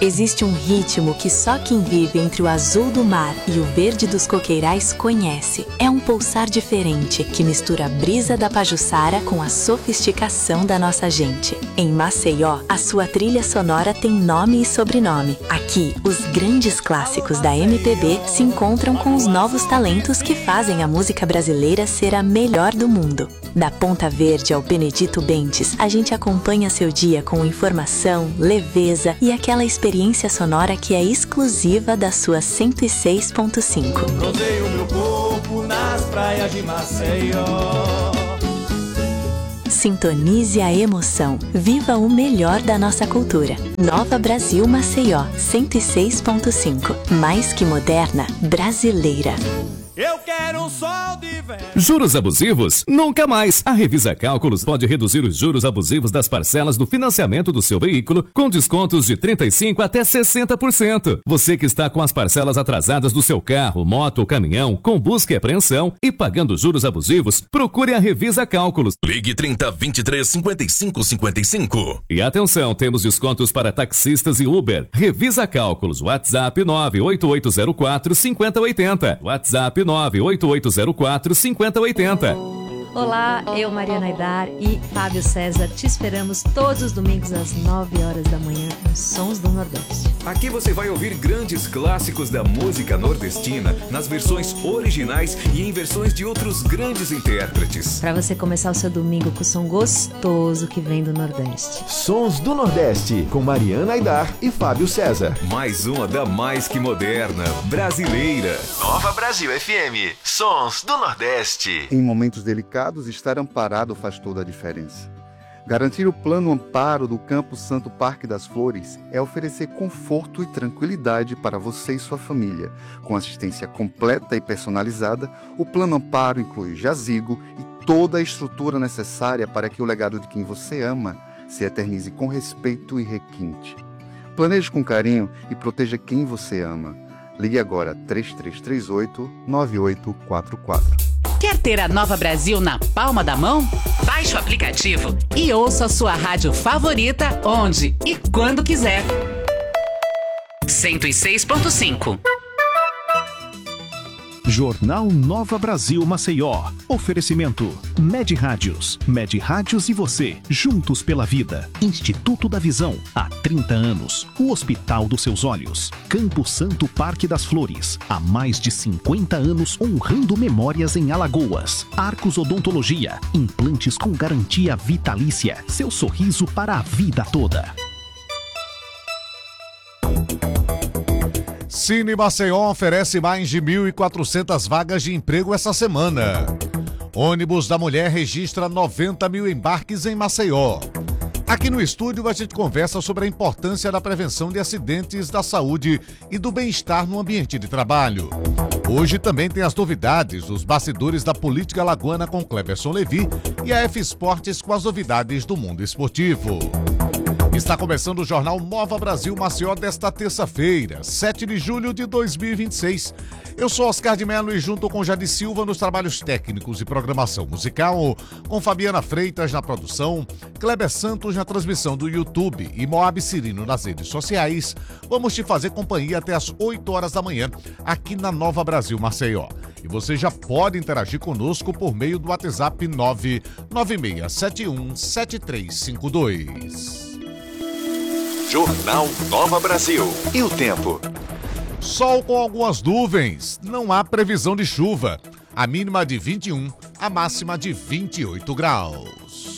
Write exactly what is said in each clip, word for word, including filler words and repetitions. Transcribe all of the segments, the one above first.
Existe um ritmo que só quem vive entre o azul do mar e o verde dos coqueirais conhece. É um pulsar diferente que mistura a brisa da Pajuçara com a sofisticação da nossa gente. Em Maceió, a sua trilha sonora tem nome e sobrenome. Aqui, os grandes clássicos da M P B se encontram com os novos talentos que fazem a música brasileira ser a melhor do mundo. Da Ponta Verde ao Benedito Bentes, a gente acompanha seu dia com informação, leveza e aquela experiência sonora que é exclusiva da sua cento e seis ponto cinco. Bronzeio meu corpo nas praias de Maceió. Sintonize a emoção. Viva o melhor da nossa cultura. Nova Brasil Maceió, cento e seis ponto cinco. Mais que moderna, brasileira. Eu quero um sol de inverno. Juros abusivos? Nunca mais! A Revisa Cálculos pode reduzir os juros abusivos das parcelas do financiamento do seu veículo com descontos de trinta e cinco por cento até sessenta por cento. Você que está com as parcelas atrasadas do seu carro, moto ou caminhão, com busca e apreensão e pagando juros abusivos, procure a Revisa Cálculos. Ligue trinta, vinte e três, cinquenta e cinco, cinquenta e cinco. E atenção, temos descontos para taxistas e Uber. Revisa Cálculos, WhatsApp nove oito oito zero quatro, cinco zero oito zero. WhatsApp nove oito oito zero quatro, cinco zero oito zero. Olá, eu, Mariana Aidar e Fábio César, te esperamos todos os domingos às nove horas da manhã nos Sons do Nordeste. Aqui você vai ouvir grandes clássicos da música nordestina nas versões originais e em versões de outros grandes intérpretes. Para você começar o seu domingo com o som gostoso que vem do Nordeste. Sons do Nordeste, com Mariana Aidar e Fábio César. Mais uma da mais que moderna, brasileira. Nova Brasil F M, Sons do Nordeste. Em momentos delicados, estar amparado faz toda a diferença. Garantir o plano amparo do Campo Santo Parque das Flores é oferecer conforto e tranquilidade para você e sua família. Com assistência completa e personalizada, o plano amparo inclui jazigo e toda a estrutura necessária para que o legado de quem você ama se eternize com respeito e requinte. Planeje com carinho e proteja quem você ama. Ligue agora três três três oito, nove oito quatro quatro. Quer ter a Nova Brasil na palma da mão? Baixe o aplicativo e ouça a sua rádio favorita onde e quando quiser. cento e seis ponto cinco. Jornal Nova Brasil Maceió. Oferecimento Med Rádios. Med Rádios e você, juntos pela vida. Instituto da Visão, há trinta anos. O Hospital dos Seus Olhos. Campo Santo Parque das Flores, há mais de cinquenta anos honrando memórias em Alagoas. Arcos Odontologia, implantes com garantia vitalícia. Seu sorriso para a vida toda. Cine Maceió oferece mais de mil e quatrocentas vagas de emprego essa semana. Ônibus da Mulher registra noventa mil embarques em Maceió. Aqui no estúdio a gente conversa sobre a importância da prevenção de acidentes da saúde e do bem-estar no ambiente de trabalho. Hoje também tem as novidades dos bastidores da política alagoana com Cleberson Levi e a F Esportes com as novidades do mundo esportivo. Está começando o Jornal Nova Brasil Maceió desta terça-feira, sete de julho de dois mil e vinte e seis. Eu sou Oscar de Mello e junto com Jade Silva nos trabalhos técnicos e programação musical, com Fabiana Freitas na produção, Kleber Santos na transmissão do YouTube e Moab Cirino nas redes sociais, vamos te fazer companhia até as oito horas da manhã aqui na Nova Brasil Maceió. E você já pode interagir conosco por meio do WhatsApp nove nove seis sete um sete três cinco dois. Jornal Nova Brasil. E o tempo? Sol com algumas nuvens. Não há previsão de chuva. A mínima de vinte e um, a máxima de vinte e oito graus.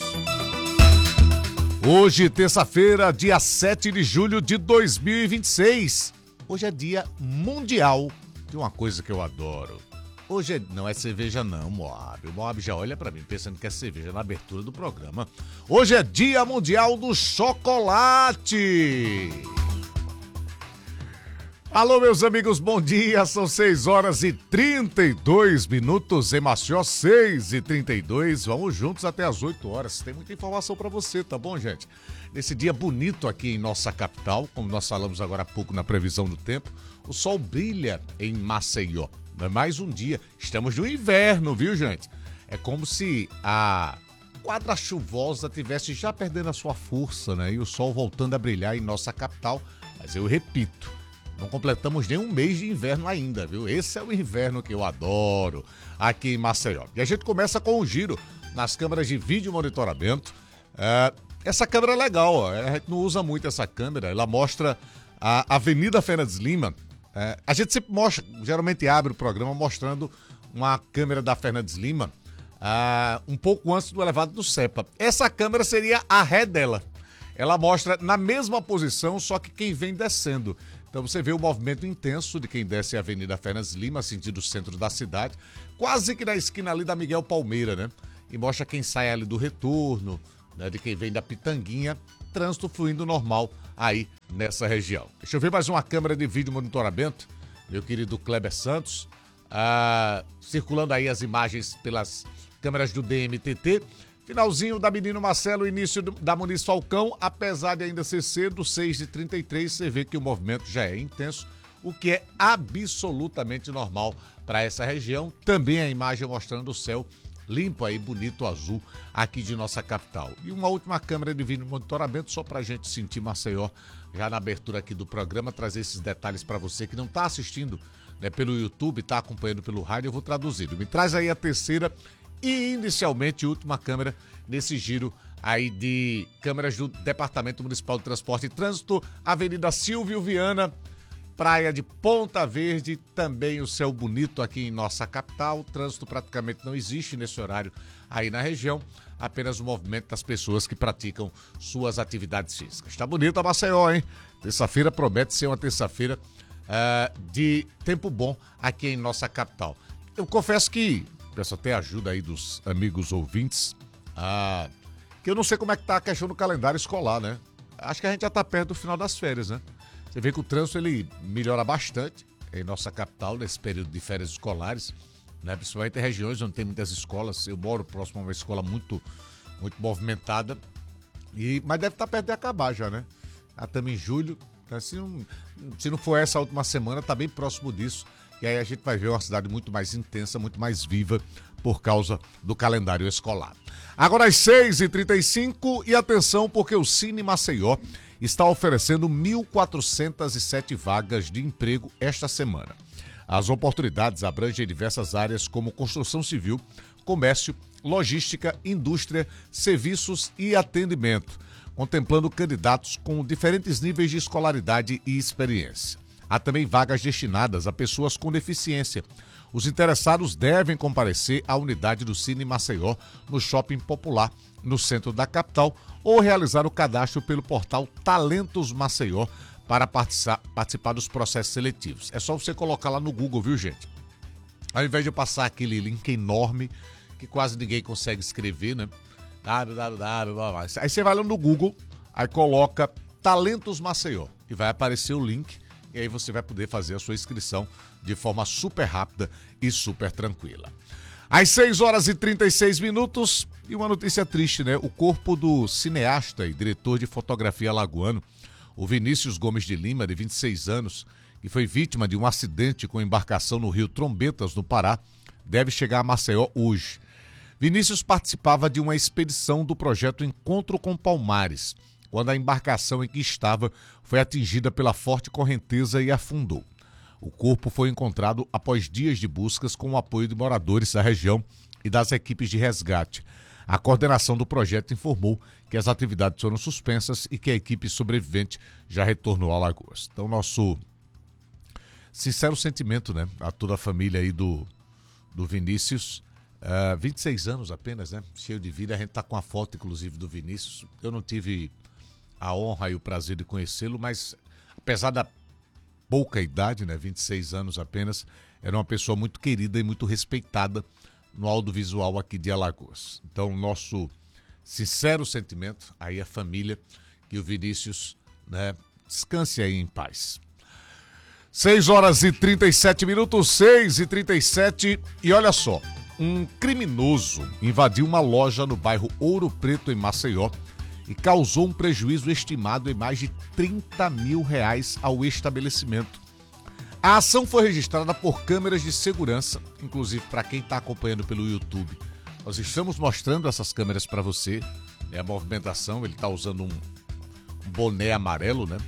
Hoje, terça-feira, dia sete de julho de dois mil e vinte e seis. Hoje é dia mundial de uma coisa que eu adoro. Hoje é... não é cerveja não, Moab. O Moab já olha pra mim pensando que é cerveja na abertura do programa. Hoje é dia mundial do chocolate. Alô, meus amigos, bom dia. São seis horas e trinta e dois minutos em Maceió, seis e trinta e dois. Vamos juntos até as oito horas. Tem muita informação pra você, tá bom, gente? Nesse dia bonito aqui em nossa capital, como nós falamos agora há pouco na previsão do tempo, o sol brilha em Maceió. É mais um dia. Estamos no inverno, viu, gente? É como se a quadra chuvosa tivesse já perdendo a sua força, né? E o sol voltando a brilhar em nossa capital, Mas eu repito, não completamos nem um mês de inverno ainda, viu? Esse é o inverno que eu adoro aqui em Maceió. E a gente começa com um giro nas câmeras de vídeo monitoramento. É, essa câmera é legal, ó. A gente não usa muito essa câmera, ela mostra a Avenida Fernandes Lima. É, a gente sempre mostra, geralmente abre o programa mostrando uma câmera da Fernandes Lima uh, um pouco antes do elevado do Cepa. Essa câmera seria a ré dela. Ela mostra na mesma posição, só que quem vem descendo. Então você vê o movimento intenso de quem desce a Avenida Fernandes Lima, sentido centro da cidade, quase que na esquina ali da Miguel Palmeira, né? E mostra quem sai ali do retorno, né, de quem vem da Pitanguinha, trânsito fluindo normal aí nessa região. Deixa eu ver mais uma câmera de vídeo monitoramento, meu querido Kleber Santos, ah, circulando aí as imagens pelas câmeras do D M T T. Finalzinho da Menino Marcelo, início do, da Muniz Falcão, apesar de ainda ser cedo, seis e trinta e três, você vê que o movimento já é intenso, o que é absolutamente normal para essa região. Também a imagem mostrando o céu limpo aí, bonito, azul, aqui de nossa capital. E uma última câmera de vídeo monitoramento, só para a gente sentir Maceió, já na abertura aqui do programa, trazer esses detalhes para você que não está assistindo, né, pelo YouTube, está acompanhando pelo rádio, eu vou traduzir. Me traz aí a terceira e inicialmente última câmera nesse giro aí de câmeras do Departamento Municipal de Transporte e Trânsito, Avenida Silvio Viana, Praia de Ponta Verde, também o céu bonito aqui em nossa capital. O trânsito praticamente não existe nesse horário aí na região, apenas o movimento das pessoas que praticam suas atividades físicas. Está bonito a Maceió, hein? Terça-feira promete ser uma terça-feira uh, de tempo bom aqui em nossa capital. Eu confesso que peço até ajuda aí dos amigos ouvintes, uh, que eu não sei como é que tá a questão do calendário escolar, né? Acho que a gente já tá perto do final das férias, né? Você vê que o trânsito ele melhora bastante em nossa capital nesse período de férias escolares, né? Principalmente em regiões onde tem muitas escolas. Eu moro próximo a uma escola muito, muito movimentada, e, mas deve estar perto de acabar já, né? Já estamos em julho, então, se, não, se não for essa última semana, tá bem próximo disso, e aí a gente vai ver uma cidade muito mais intensa, muito mais viva por causa do calendário escolar. Agora às seis e trinta e cinco, e atenção porque o Cine Maceió está oferecendo mil quatrocentas e sete vagas de emprego esta semana. As oportunidades abrangem diversas áreas como construção civil, comércio, logística, indústria, serviços e atendimento, contemplando candidatos com diferentes níveis de escolaridade e experiência. Há também vagas destinadas a pessoas com deficiência. Os interessados devem comparecer à unidade do Cine Maceió no Shopping Popular, no centro da capital, ou realizar o cadastro pelo portal Talentos Maceió para participar dos processos seletivos. É só você colocar lá no Google, viu, gente? Ao invés de passar aquele link enorme que quase ninguém consegue escrever, né? Aí você vai lá no Google, aí coloca Talentos Maceió e vai aparecer o link. E aí você vai poder fazer a sua inscrição de forma super rápida e super tranquila. Às seis horas e trinta e seis minutos, e uma notícia triste, né? O corpo do cineasta e diretor de fotografia alagoano, o Vinícius Gomes de Lima, de vinte e seis anos, que foi vítima de um acidente com embarcação no rio Trombetas, no Pará, deve chegar a Maceió hoje. Vinícius participava de uma expedição do projeto Encontro com Palmares, quando a embarcação em que estava foi atingida pela forte correnteza e afundou. O corpo foi encontrado após dias de buscas com o apoio de moradores da região e das equipes de resgate. A coordenação do projeto informou que as atividades foram suspensas e que a equipe sobrevivente já retornou a Alagoas. Então, nosso sincero sentimento, né, a toda a família aí do, do Vinícius. Uh, vinte e seis anos apenas, né? Cheio de vida. A gente tá com a foto, inclusive, do Vinícius. Eu não tive a honra e o prazer de conhecê-lo, mas apesar da pouca idade, né, vinte e seis anos apenas, era uma pessoa muito querida e muito respeitada no audiovisual aqui de Alagoas. Então, nosso sincero sentimento aí à família, que o Vinícius, né, descanse aí em paz. seis horas e trinta e sete minutos, seis e trinta e sete, e olha só, um criminoso invadiu uma loja no bairro Ouro Preto, em Maceió, e causou um prejuízo estimado em mais de trinta mil reais ao estabelecimento. A ação foi registrada por câmeras de segurança, inclusive para quem está acompanhando pelo YouTube. Nós estamos mostrando essas câmeras para você, é a movimentação, ele está usando um, um boné amarelo, né?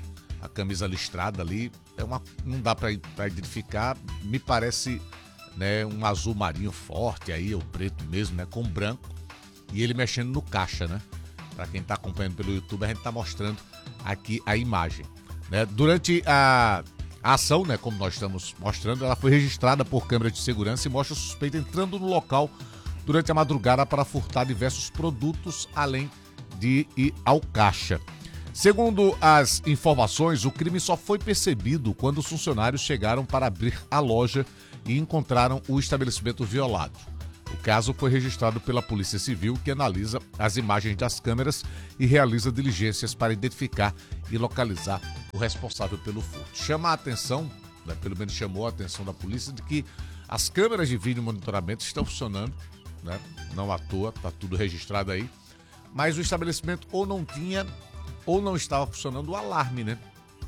a camisa listrada ali, é uma, não dá para identificar, me parece, né, um azul marinho forte aí, ou preto mesmo, né, com branco, e ele mexendo no caixa, né? Para quem está acompanhando pelo YouTube, a gente está mostrando aqui a imagem, né? Durante a, a ação, né, como nós estamos mostrando, ela foi registrada por câmera de segurança e mostra o suspeito entrando no local durante a madrugada para furtar diversos produtos, além de ir ao caixa. Segundo as informações, o crime só foi percebido quando os funcionários chegaram para abrir a loja e encontraram o estabelecimento violado. O caso foi registrado pela Polícia Civil, que analisa as imagens das câmeras e realiza diligências para identificar e localizar o responsável pelo furto. Chama a atenção, né, pelo menos chamou a atenção da polícia, de que as câmeras de vídeo monitoramento estão funcionando, né, não à toa, está tudo registrado aí, mas o estabelecimento ou não tinha ou não estava funcionando o alarme, né?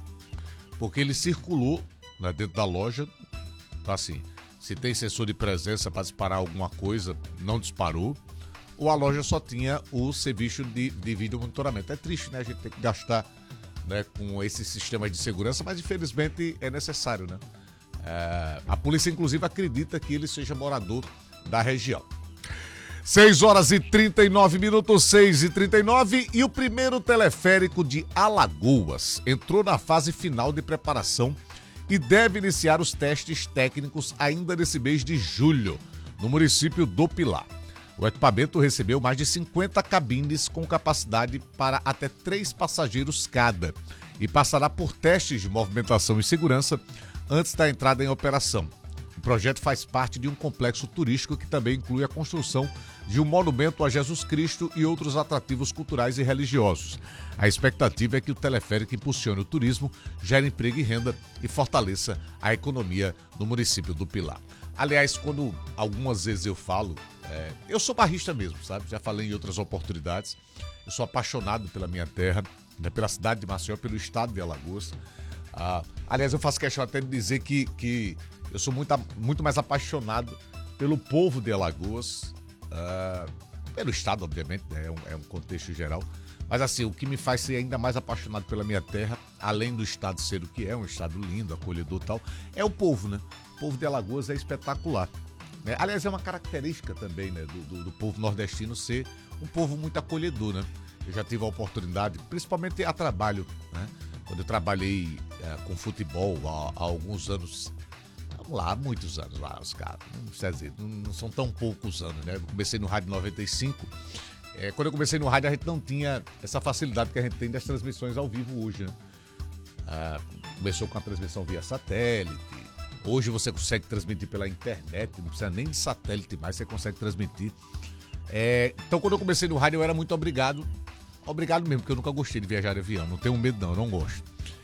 Porque ele circulou, né, dentro da loja, então assim, se tem sensor de presença para disparar alguma coisa, não disparou, ou a loja só tinha o serviço de, de vídeo monitoramento. É triste, né? A gente tem que gastar, né, com esse sistema de segurança, mas infelizmente é necessário, né? É, a polícia, inclusive, acredita que ele seja morador da região. seis horas e trinta e nove minutos, seis e trinta e nove, e o primeiro teleférico de Alagoas entrou na fase final de preparação e deve iniciar os testes técnicos ainda nesse mês de julho, no município do Pilar. O equipamento recebeu mais de cinquenta cabines com capacidade para até três passageiros cada e passará por testes de movimentação e segurança antes da entrada em operação. O projeto faz parte de um complexo turístico que também inclui a construção de um monumento a Jesus Cristo e outros atrativos culturais e religiosos. A expectativa é que o teleférico impulsione o turismo, gere emprego e renda e fortaleça a economia no município do Pilar. Aliás, quando algumas vezes eu falo, é, eu sou barrista mesmo, sabe? Já falei em outras oportunidades. Eu sou apaixonado pela minha terra, né, pela cidade de Maceió, pelo estado de Alagoas. Ah, aliás, eu faço questão até de dizer que, que eu sou muito, muito mais apaixonado pelo povo de Alagoas, uh, pelo estado, obviamente, né? é, um, é um contexto geral. Mas assim, o que me faz ser ainda mais apaixonado pela minha terra, além do estado ser o que é, um estado lindo, acolhedor e tal, é o povo, né? O povo de Alagoas é espetacular. Né? Aliás, é uma característica também, né, do, do, do povo nordestino ser um povo muito acolhedor, né? Eu já tive a oportunidade, principalmente a trabalho, né? Quando eu trabalhei é, com futebol há, há alguns anos, vamos lá, há muitos anos lá, os caras, não precisa dizer, não, não são tão poucos anos, né? Eu comecei no Rádio noventa e cinco, é, quando eu comecei no rádio a gente não tinha essa facilidade que a gente tem das transmissões ao vivo hoje, né? Ah, começou com a transmissão via satélite, hoje você consegue transmitir pela internet, não precisa nem de satélite mais, você consegue transmitir. É, então quando eu comecei no rádio eu era muito obrigado, obrigado mesmo, porque eu nunca gostei de viajar de avião, não tenho medo não, eu não gosto,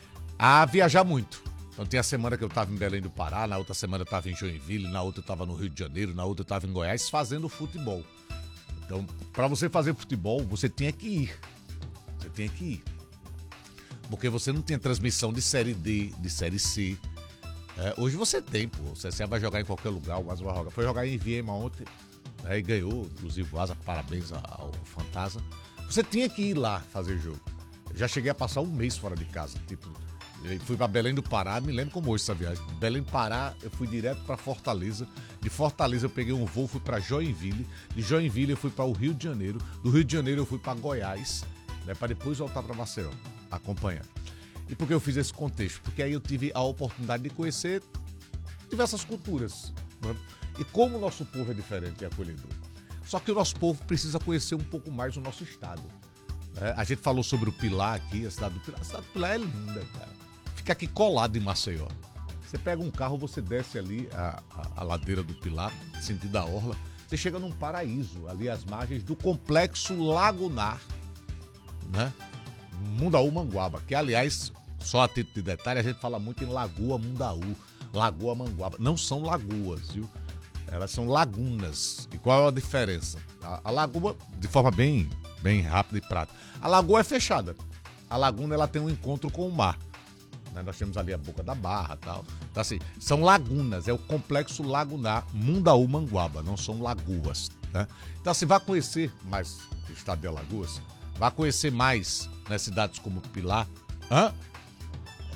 a viajar muito. Então tem a semana que eu estava em Belém do Pará, na outra semana eu estava em Joinville, na outra eu estava no Rio de Janeiro, na outra eu estava em Goiás fazendo futebol. Então, para você fazer futebol, você tinha que ir, você tinha que ir, porque você não tinha transmissão de Série D, de Série C. É, hoje você tem, pô, o C S A vai jogar em qualquer lugar, o Asa vai jogar, foi jogar em Viema ontem, né, e ganhou, inclusive o Asa, parabéns ao Fantasma. Você tinha que ir lá fazer jogo. Eu já cheguei a passar um mês fora de casa, tipo, eu fui para Belém do Pará, me lembro como hoje essa viagem. Belém do Pará, eu fui direto para Fortaleza. De Fortaleza eu peguei um voo, fui para Joinville. De Joinville eu fui para o Rio de Janeiro. Do Rio de Janeiro eu fui para Goiás, né, para depois voltar para Maceió, acompanhar. E por que eu fiz esse contexto? Porque aí eu tive a oportunidade de conhecer diversas culturas, né? E como o nosso povo é diferente e acolhedor. Só que o nosso povo precisa conhecer um pouco mais o nosso estado. É, a gente falou sobre o Pilar aqui, a cidade do Pilar. A cidade do Pilar é linda, cara. Fica aqui colado em Maceió. Você pega um carro, você desce ali a, a, a ladeira do Pilar, sentido a orla. Você chega num paraíso, ali às margens do Complexo Lagunar, né? Mundaú Manguaba, que aliás, só a título de detalhe, a gente fala muito em Lagoa Mundaú, Lagoa Manguaba. Não são lagoas, viu? Elas são lagunas. E qual é a diferença? A, a lagoa, de forma bem, bem rápida e prática, a lagoa é fechada. A laguna, ela tem um encontro com o mar. Né? Nós temos ali a Boca da Barra e tal. Então, assim, são lagunas. É o Complexo Lagunar Mundaú Manguaba. Não são lagoas. Né? Então, assim, vai conhecer mais o estado de Alagoas. Vai conhecer mais, né, cidades como Pilar. Hã?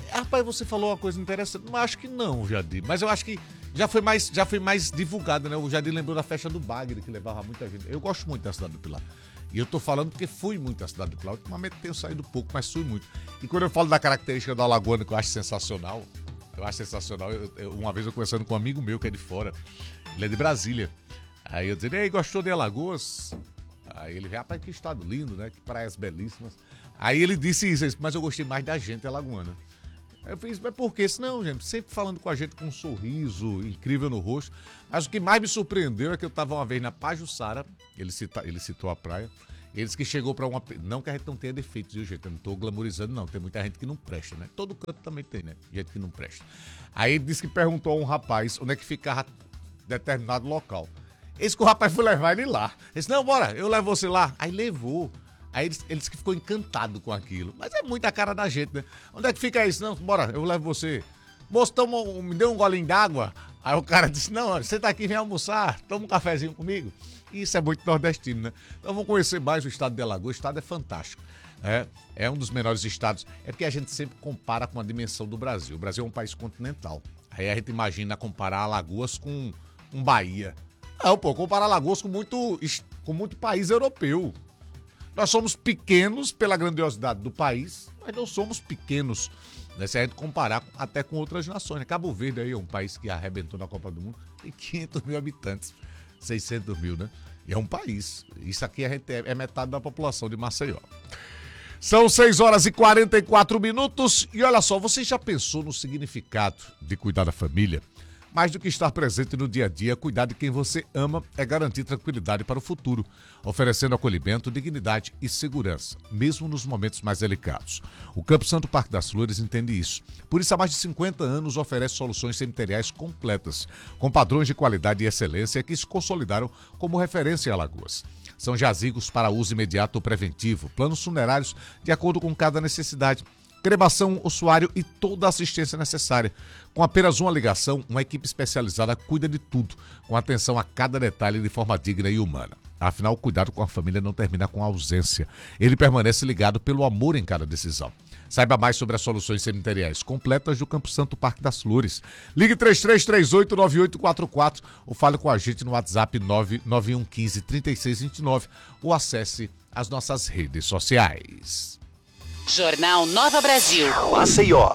Rapaz, você falou uma coisa interessante, mas acho que não, Jadir. Mas eu acho que já foi mais, já foi mais divulgado, né? O Jadir lembrou da festa do Bagre, que levava muita gente. Eu gosto muito da cidade do Pilar. E eu tô falando porque fui muito à cidade do Pilar. Ultimamente tenho saído pouco, mas fui muito. E quando eu falo da característica da Alagoana, que eu acho sensacional, eu acho sensacional. Eu, eu, uma vez eu conversando com um amigo meu que é de fora, ele é de Brasília. Aí eu dizia, ei, gostou de Alagoas? Aí ele, rapaz, que estado lindo, né? Que praias belíssimas. Aí ele disse isso, mas eu gostei mais da gente alagoana. Eu fiz, mas por quê? Não, gente, sempre falando com a gente com um sorriso incrível no rosto. Mas o que mais me surpreendeu é que eu estava uma vez na Pajuçara, ele, cita, ele citou a praia, ele disse que chegou para uma... Não que a gente não tenha defeitos, viu, gente? Eu não estou glamorizando, não. Tem muita gente que não presta, né? Todo canto também tem, né? Gente que não presta. Aí ele disse que perguntou a um rapaz onde é que ficava determinado local. Esse que o rapaz foi levar ele lá. Ele disse, não, bora, eu levo você lá. Aí levou. Aí ele, ele disse que ficou encantado com aquilo. Mas é muita cara da gente, né? Onde é que fica isso? Não, bora, eu levo você. Moço, toma, me deu um golinho d'água. Aí o cara disse, não, você tá aqui, vem almoçar, toma um cafezinho comigo. Isso é muito nordestino, né? Então vamos conhecer mais o estado de Alagoas. O estado é fantástico. É, é um dos menores estados. É porque a gente sempre compara com a dimensão do Brasil. O Brasil é um país continental. Aí a gente imagina comparar Alagoas com um Bahia. Não, pô, comparar Alagoas com muito, com muito país europeu. Nós somos pequenos pela grandiosidade do país, mas não somos pequenos, né, se a gente comparar até com outras nações. Cabo Verde aí é um país que arrebentou na Copa do Mundo, tem quinhentos mil habitantes, seiscentos mil, né? E é um país. Isso aqui a gente é, é metade da população de Maceió. São seis horas e quarenta e quatro minutos e olha só, você já pensou no significado de cuidar da família? Mais do que estar presente no dia a dia, cuidar de quem você ama é garantir tranquilidade para o futuro, oferecendo acolhimento, dignidade e segurança, mesmo nos momentos mais delicados. O Campo Santo Parque das Flores entende isso. Por isso, há mais de cinquenta anos, oferece soluções cemiteriais completas, com padrões de qualidade e excelência que se consolidaram como referência em Alagoas. São jazigos para uso imediato ou preventivo, planos funerários de acordo com cada necessidade, cremação, ossuário e toda a assistência necessária. Com apenas uma ligação, uma equipe especializada cuida de tudo, com atenção a cada detalhe de forma digna e humana. Afinal, o cuidado com a família não termina com a ausência. Ele permanece ligado pelo amor em cada decisão. Saiba mais sobre as soluções cemiteriais completas do Campo Santo Parque das Flores. Ligue três três três oito, nove oito quatro quatro ou fale com a gente no WhatsApp nove nove um um cinco, três seis dois nove ou acesse as nossas redes sociais. Jornal Nova Brasil. Maceió.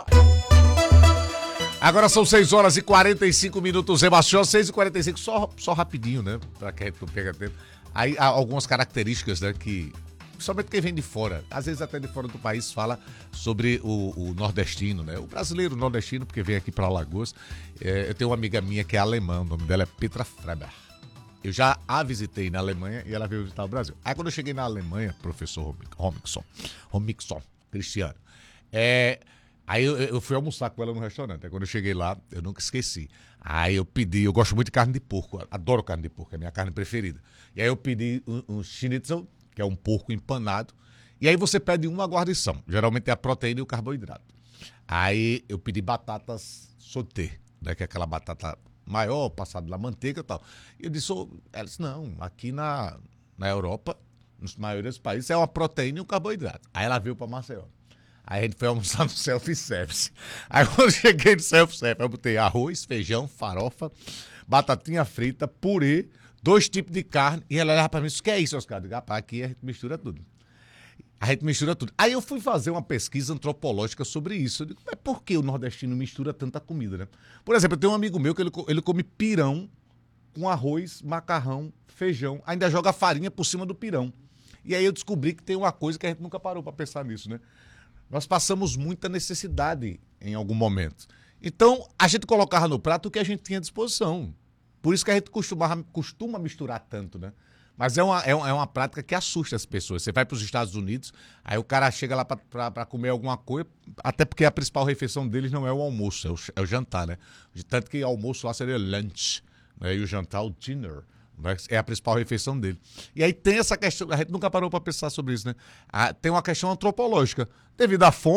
Agora são seis horas e quarenta e cinco minutos em Maceió, seis e quarenta e cinco, só, só rapidinho, né? Pra que a gente não perca tempo. Aí há algumas características, né, que, principalmente quem vem de fora, às vezes até de fora do país, fala sobre o, o nordestino, né? O brasileiro nordestino, porque vem aqui pra Alagoas. É, eu tenho uma amiga minha que é alemã, o nome dela é Petra Freber. Eu já a visitei na Alemanha e ela veio visitar o Brasil. Aí quando eu cheguei na Alemanha, professor Romixon, Romixon, Cristiano, é, aí eu, eu fui almoçar com ela no restaurante. Aí quando eu cheguei lá, eu nunca esqueci. Aí eu pedi, eu gosto muito de carne de porco, adoro carne de porco, é a minha carne preferida. E aí eu pedi um, um schnitzel, que é um porco empanado, e aí você pede uma guarnição, geralmente é a proteína e o carboidrato. Aí eu pedi batatas sauté, né, que é aquela batata maior, passada na manteiga e tal. E eu disse, oh, ela disse, não, aqui na, na Europa, nos maiores países, é uma proteína e um carboidrato. Aí ela veio pra Maceió. Aí a gente foi almoçar no self-service. Aí quando eu cheguei no self-service, eu botei arroz, feijão, farofa, batatinha frita, purê, dois tipos de carne. E ela olhava pra mim e disse, o que é isso, Oscar? Eu digo, rapaz, aqui a gente mistura tudo. A gente mistura tudo. Aí eu fui fazer uma pesquisa antropológica sobre isso. Eu digo, mas por que o nordestino mistura tanta comida, né? Por exemplo, eu tenho um amigo meu que ele, ele come pirão com arroz, macarrão, feijão, ainda joga farinha por cima do pirão. E aí eu descobri que tem uma coisa que a gente nunca parou para pensar nisso, né? Nós passamos muita necessidade em algum momento. Então, a gente colocava no prato o que a gente tinha à disposição. Por isso que a gente costumava, costuma misturar tanto, né? Mas é uma, é uma, é uma prática que assusta as pessoas. Você vai para os Estados Unidos, aí o cara chega lá para comer alguma coisa, até porque a principal refeição deles não é o almoço, é o, é o jantar, né? Tanto que o almoço lá seria lunch, né? E o jantar, o dinner. É a principal refeição dele. E aí tem essa questão, a gente nunca parou para pensar sobre isso, né? Ah, tem uma questão antropológica. Devido à fome,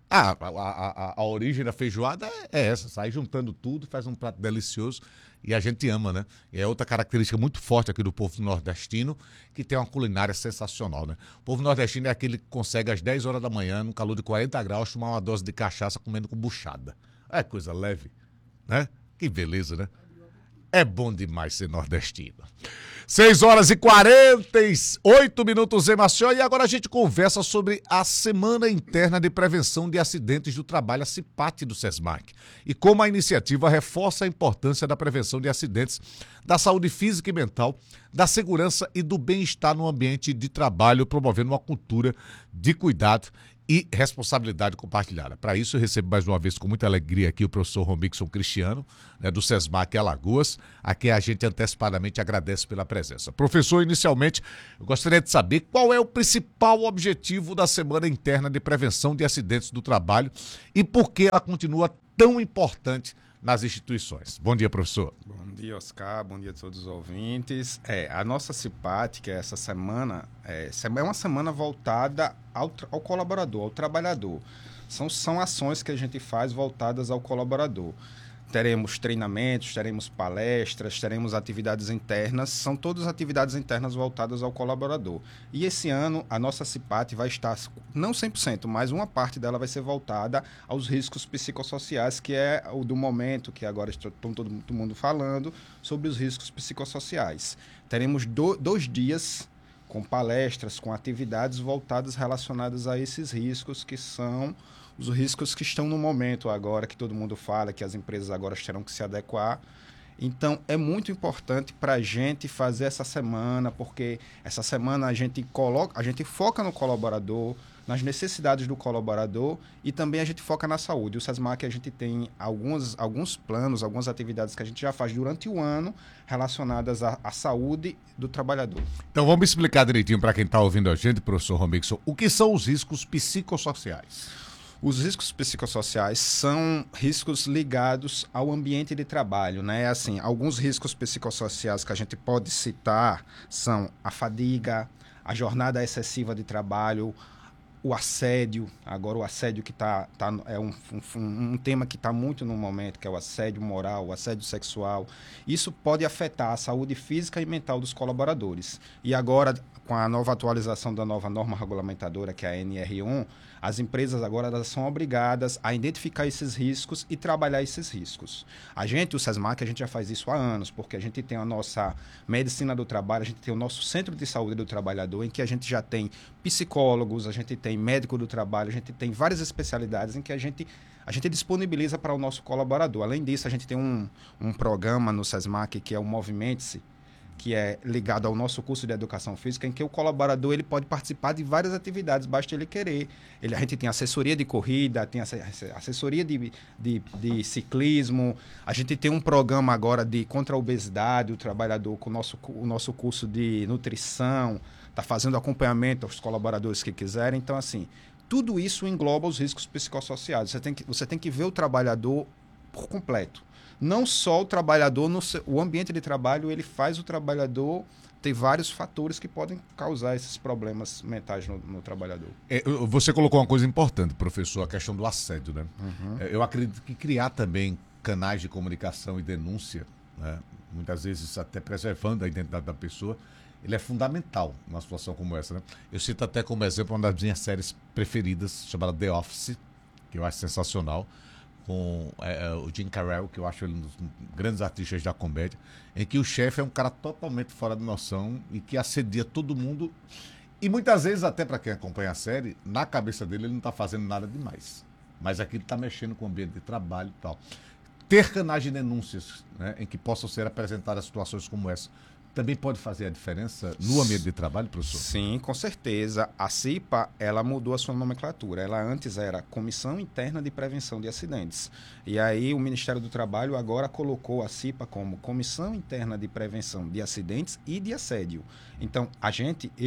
Ah, a, a, a, a origem da feijoada é essa, sai juntando tudo, faz um prato delicioso e a gente ama, né? E é outra característica muito forte aqui do povo nordestino, que tem uma culinária sensacional, né? O povo nordestino é aquele que consegue às dez horas da manhã, no calor de quarenta graus, tomar uma dose de cachaça comendo com buchada. É coisa leve, né? Que beleza, né? É bom demais ser nordestino. seis horas e quarenta e oito minutos em Maceió e agora a gente conversa sobre a Semana Interna de Prevenção de Acidentes do Trabalho, a CIPAT do SESMAC, e como a iniciativa reforça a importância da prevenção de acidentes, da saúde física e mental, da segurança e do bem-estar no ambiente de trabalho, promovendo uma cultura de cuidado e responsabilidade compartilhada. Para isso, eu recebo mais uma vez com muita alegria aqui o professor Romixson Cristiano, né, do SESMAC Alagoas, a quem a gente antecipadamente agradece pela presença. Professor, inicialmente, eu gostaria de saber qual é o principal objetivo da Semana Interna de Prevenção de Acidentes do Trabalho e por que ela continua tão importante nas instituições. Bom dia, professor. Bom dia, Oscar. Bom dia a todos os ouvintes. É, a nossa CIPAT, que é essa semana, é, é uma semana voltada ao, ao colaborador, ao trabalhador. São, são ações que a gente faz voltadas ao colaborador. Teremos treinamentos, teremos palestras, teremos atividades internas, são todas atividades internas voltadas ao colaborador. E esse ano a nossa CIPAT vai estar, não cem por cento, mas uma parte dela vai ser voltada aos riscos psicossociais, que é o do momento, que agora está todo, todo mundo falando, sobre os riscos psicossociais. Teremos do, dois dias com palestras, com atividades voltadas relacionadas a esses riscos, que são os riscos que estão no momento agora, que todo mundo fala, que as empresas agora terão que se adequar. Então, é muito importante para a gente fazer essa semana, porque essa semana a gente coloca, a gente foca no colaborador, nas necessidades do colaborador e também a gente foca na saúde. O SESMAC, a gente tem alguns, alguns planos, algumas atividades que a gente já faz durante o ano relacionadas à, à saúde do trabalhador. Então, vamos explicar direitinho para quem está ouvindo a gente, professor Romixson, o que são os riscos psicossociais? Os riscos psicossociais são riscos ligados ao ambiente de trabalho, né? Assim, alguns riscos psicossociais que a gente pode citar são a fadiga, a jornada excessiva de trabalho, o assédio. Agora o assédio que tá, tá é um, um, um tema que está muito no momento, que é o assédio moral, o assédio sexual. Isso pode afetar a saúde física e mental dos colaboradores. E agora, com a nova atualização da nova norma regulamentadora, que é a N R um, as empresas agora elas são obrigadas a identificar esses riscos e trabalhar esses riscos. A gente, o SESMAC, a gente já faz isso há anos, porque a gente tem a nossa medicina do trabalho, a gente tem o nosso centro de saúde do trabalhador, em que a gente já tem psicólogos, a gente tem médico do trabalho, a gente tem várias especialidades em que a gente, a gente disponibiliza para o nosso colaborador. Além disso, a gente tem um, um programa no SESMAC que é o Movimente-se, que é ligado ao nosso curso de Educação Física, em que o colaborador ele pode participar de várias atividades, basta ele querer. Ele, a gente tem assessoria de corrida, tem assessoria de, de, de ciclismo, a gente tem um programa agora de contra a obesidade, o trabalhador com o nosso, o nosso curso de nutrição, está fazendo acompanhamento aos colaboradores que quiserem. Então, assim, tudo isso engloba os riscos psicossociais. Você tem que, você tem que ver o trabalhador por completo. Não só o trabalhador, no seu, o ambiente de trabalho, ele faz o trabalhador ter vários fatores que podem causar esses problemas mentais no, no trabalhador. É, você colocou uma coisa importante, professor, a questão do assédio, né? Uhum. É, eu acredito que criar também canais de comunicação e denúncia, né, muitas vezes até preservando a identidade da pessoa, ele é fundamental numa situação como essa, né? Eu cito até como exemplo uma das minhas séries preferidas, chamada The Office, que eu acho sensacional, com é, o Jim Carrey, que eu acho ele um dos grandes artistas da comédia, em que o chefe é um cara totalmente fora de noção e que assedia todo mundo. E muitas vezes, até para quem acompanha a série, na cabeça dele ele não está fazendo nada demais. Mas aqui ele está mexendo com o ambiente de trabalho e tal. Ter canais de denúncias, né, em que possam ser apresentadas situações como essa, também pode fazer a diferença no ambiente de trabalho, professor? Sim, com certeza. A CIPA, ela mudou a sua nomenclatura. Ela antes era Comissão Interna de Prevenção de Acidentes. E aí o Ministério do Trabalho agora colocou a CIPA como Comissão Interna de Prevenção de Acidentes e de Assédio. Então, a gente, eu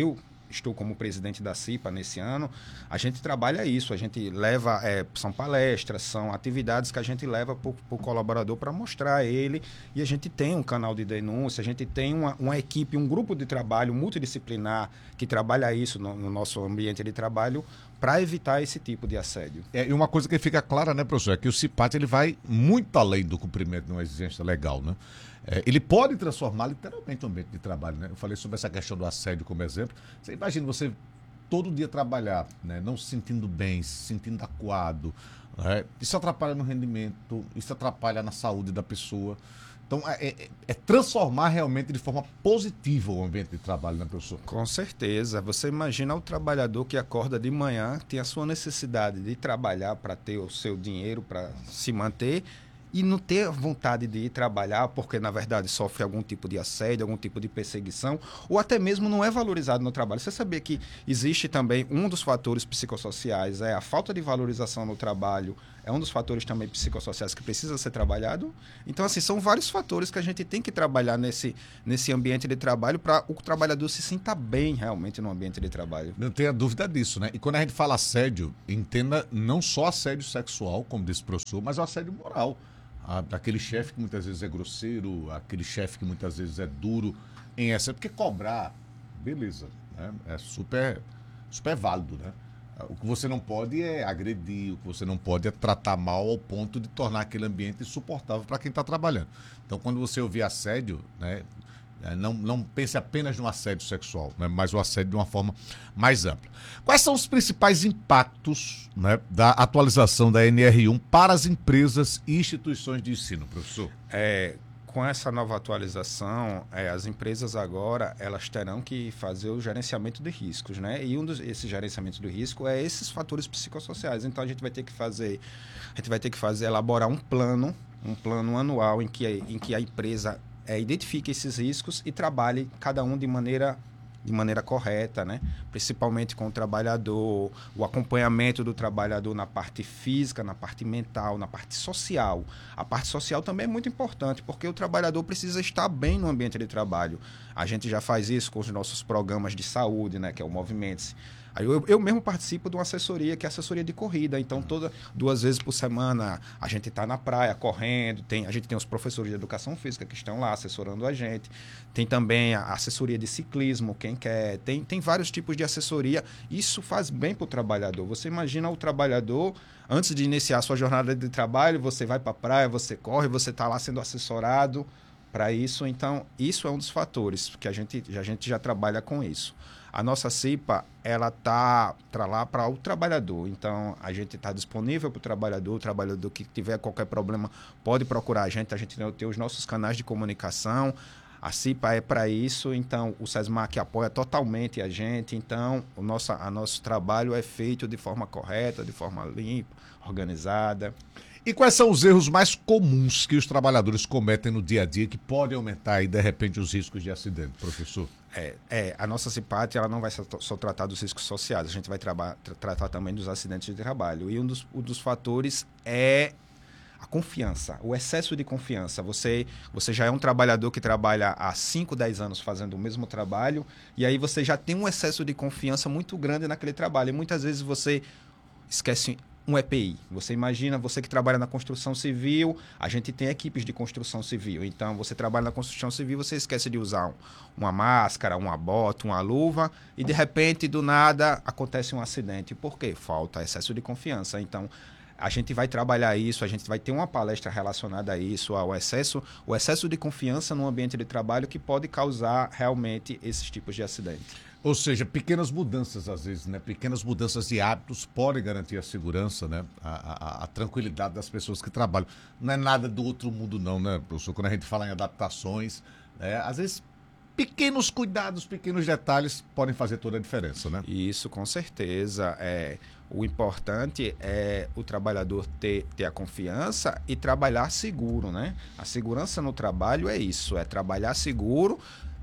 estou como presidente da CIPA nesse ano, a gente trabalha isso, a gente leva, é, são palestras, são atividades que a gente leva para o colaborador para mostrar a ele, e a gente tem um canal de denúncia, a gente tem uma, uma equipe, um grupo de trabalho multidisciplinar que trabalha isso no, no nosso ambiente de trabalho para evitar esse tipo de assédio. É, e uma coisa que fica clara, né, professor, é que o CIPAT ele vai muito além do cumprimento de uma exigência legal, né? É, ele pode transformar literalmente o ambiente de trabalho, né? Eu falei sobre essa questão do assédio como exemplo. Você imagina você todo dia trabalhar, né, não se sentindo bem, se sentindo acuado, né? Isso atrapalha no rendimento, isso atrapalha na saúde da pessoa. Então, é, é, é transformar realmente de forma positiva o ambiente de trabalho, né, professor? Com certeza. Você imagina o trabalhador que acorda de manhã, tem a sua necessidade de trabalhar para ter o seu dinheiro, para se manter, e não ter vontade de ir trabalhar porque, na verdade, sofre algum tipo de assédio, algum tipo de perseguição, ou até mesmo não é valorizado no trabalho. Você sabia que existe também um dos fatores psicossociais, é a falta de valorização no trabalho, é um dos fatores também psicossociais que precisa ser trabalhado. Então, assim, são vários fatores que a gente tem que trabalhar nesse, nesse ambiente de trabalho para o trabalhador se sinta bem realmente no ambiente de trabalho. Não tenha dúvida disso, né? E quando a gente fala assédio, entenda não só assédio sexual, como disse o professor, mas o assédio moral. Aquele chefe que muitas vezes é grosseiro, aquele chefe que muitas vezes é duro em essa, porque cobrar, beleza, né? É super, super válido, né? O que você não pode é agredir, o que você não pode é tratar mal ao ponto de tornar aquele ambiente insuportável para quem está trabalhando. Então, quando você ouvir assédio, né, não, não pense apenas no assédio sexual, né, mas o assédio de uma forma mais ampla. Quais são os principais impactos, né, da atualização da N R um para as empresas e instituições de ensino, professor? É, com essa nova atualização, é, as empresas agora elas terão que fazer o gerenciamento de riscos, né? E um desses gerenciamentos do risco é esses fatores psicossociais. Então a gente vai ter que fazer, a gente vai ter que fazer elaborar um plano, um plano anual em que, em que a empresa é, identifique esses riscos e trabalhe cada um de maneira de maneira correta, né? Principalmente com o trabalhador, o acompanhamento do trabalhador na parte física, na parte mental, na parte social. A parte social também é muito importante, porque o trabalhador precisa estar bem no ambiente de trabalho. A gente já faz isso com os nossos programas de saúde, né? Que é o Movimente-se. Eu, eu mesmo participo de uma assessoria, que é a assessoria de corrida. Então, toda, duas vezes por semana, a gente está na praia correndo. Tem, a gente tem os professores de educação física que estão lá assessorando a gente. Tem também a assessoria de ciclismo, quem quer. Tem, tem vários tipos de assessoria. Isso faz bem para o trabalhador. Você imagina o trabalhador, antes de iniciar a sua jornada de trabalho, você vai para a praia, você corre, você está lá sendo assessorado para isso. Então, isso é um dos fatores que a gente, a gente já trabalha com isso. A nossa CIPA, ela está lá para o trabalhador. Então, a gente está disponível para o trabalhador. O trabalhador que tiver qualquer problema pode procurar a gente. A gente tem os nossos canais de comunicação. A CIPA é para isso. Então, o SESMAC apoia totalmente a gente. Então, o nosso, a nosso trabalho é feito de forma correta, de forma limpa, organizada. E quais são os erros mais comuns que os trabalhadores cometem no dia a dia que podem aumentar aí, de repente, os riscos de acidente, professor? É, é a nossa CIPAT, ela não vai só tratar dos riscos sociais, a gente vai tra- tratar também dos acidentes de trabalho. E um dos, um dos fatores é a confiança, o excesso de confiança. Você, você já é um trabalhador que trabalha há cinco, dez anos fazendo o mesmo trabalho, e aí você já tem um excesso de confiança muito grande naquele trabalho. E muitas vezes você esquece um E P I. Você imagina, você que trabalha na construção civil, a gente tem equipes de construção civil. Então, você trabalha na construção civil, você esquece de usar um, uma máscara, uma bota, uma luva, e de repente, do nada, acontece um acidente. Por quê? Falta excesso de confiança. Então, a gente vai trabalhar isso, a gente vai ter uma palestra relacionada a isso, ao excesso, o excesso de confiança no ambiente de trabalho que pode causar realmente esses tipos de acidente. Ou seja, pequenas mudanças, às vezes, né? Pequenas mudanças de hábitos podem garantir a segurança, né? A, a, a tranquilidade das pessoas que trabalham. Não é nada do outro mundo, não, né, professor? Quando a gente fala em adaptações, né? Às vezes, pequenos cuidados, pequenos detalhes podem fazer toda a diferença, né? Isso, com certeza. É, o importante é o trabalhador ter, ter a confiança e trabalhar seguro, né? A segurança no trabalho é isso, é trabalhar seguro,